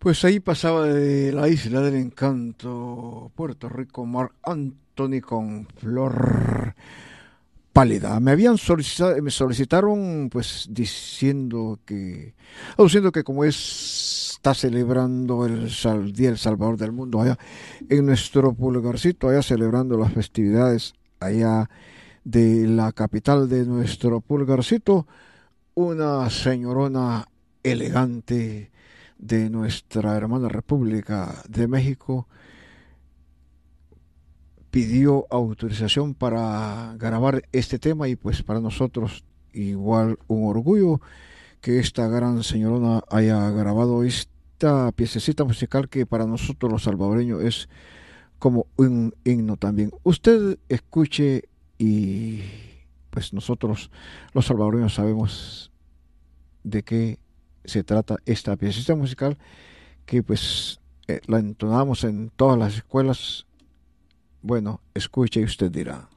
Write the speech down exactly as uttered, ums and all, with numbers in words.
Pues ahí pasaba de la isla del encanto, Puerto Rico, Marc Anthony con Flor Pálida. Me habían solicitado, me solicitaron, pues diciendo que, aduciendo que como es, está celebrando el Sal- Día del Salvador del Mundo allá en nuestro pulgarcito, allá celebrando las festividades allá de la capital de nuestro pulgarcito, una señorona elegante de nuestra hermana República de México pidió autorización para grabar este tema y pues para nosotros igual un orgullo que esta gran señorona haya grabado esta piececita musical que para nosotros los salvadoreños es como un himno también. Usted escuche y pues nosotros los salvadoreños sabemos de qué se trata esta piecita musical que pues eh, la entonamos en todas las escuelas. Bueno, escuche y usted dirá.